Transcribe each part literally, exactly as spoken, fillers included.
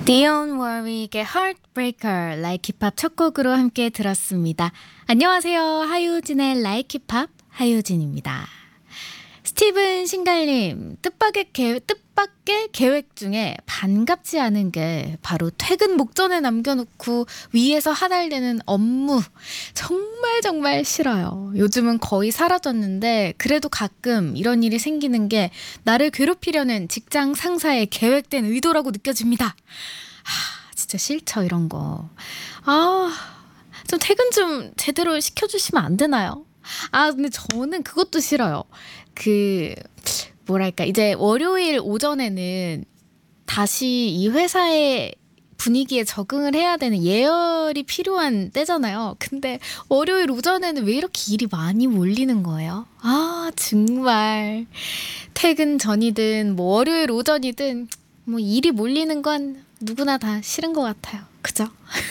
Don't Worry의 Heartbreaker Like 힙합 첫 곡으로 함께 들었습니다. 안녕하세요. 하유진의 Like 힙합 하유진입니다. 스티븐 신갈님, 뜻밖의, 계획, 뜻밖의 계획 중에 반갑지 않은 게 바로 퇴근 목전에 남겨놓고 위에서 하달되는 업무. 정말 정말 싫어요. 요즘은 거의 사라졌는데 그래도 가끔 이런 일이 생기는 게 나를 괴롭히려는 직장 상사의 계획된 의도라고 느껴집니다. 하, 진짜 싫죠, 이런 거. 아, 좀 퇴근 좀 제대로 시켜주시면 안 되나요? 아, 근데 저는 그것도 싫어요. 그 뭐랄까, 이제 월요일 오전에는 다시 이 회사의 분위기에 적응을 해야 되는 예열이 필요한 때잖아요. 근데 월요일 오전에는 왜 이렇게 일이 많이 몰리는 거예요? 아, 정말 퇴근 전이든 뭐 월요일 오전이든 뭐 일이 몰리는 건 누구나 다 싫은 것 같아요. 그죠?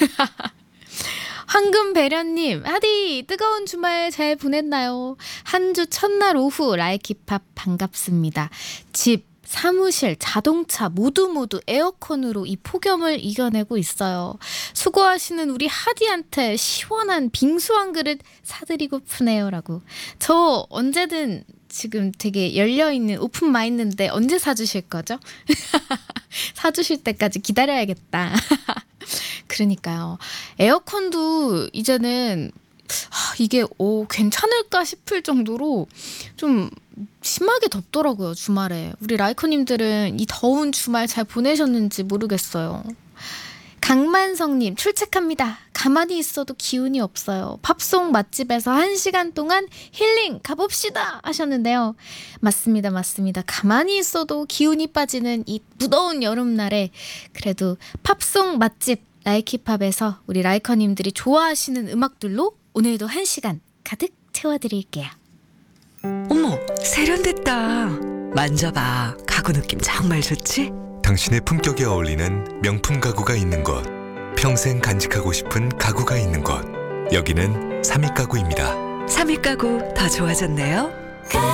황금배련님, 하디 뜨거운 주말 잘 보냈나요? 한 주 첫날 오후 라이키팝 반갑습니다. 집, 사무실, 자동차 모두 모두 에어컨으로 이 폭염을 이겨내고 있어요. 수고하시는 우리 하디한테 시원한 빙수 한 그릇 사드리고프네요 라고. 저 언제든 지금 되게 열려있는 오픈 마인드인데 언제 사주실 거죠? 사주실 때까지 기다려야겠다. 그러니까요. 에어컨도 이제는 하, 이게 오, 괜찮을까 싶을 정도로 좀 심하게 덥더라고요, 주말에. 우리 라이커님들은 이 더운 주말 잘 보내셨는지 모르겠어요. 강만성님, 출첵합니다. 가만히 있어도 기운이 없어요. 팝송 맛집에서 한 시간 동안 힐링 가봅시다 하셨는데요. 맞습니다, 맞습니다. 가만히 있어도 기운이 빠지는 이 무더운 여름날에 그래도 팝송 맛집 라이키팝에서 우리 라이커님들이 좋아하시는 음악들로 오늘도 한 시간 가득 채워드릴게요. 어머, 세련됐다. 만져봐. 가구 느낌 정말 좋지? 당신의 품격에 어울리는 명품 가구가 있는 곳, 평생 간직하고 싶은 가구가 있는 곳, 여기는 삼익 가구입니다. 삼익 가구 더 좋아졌네요.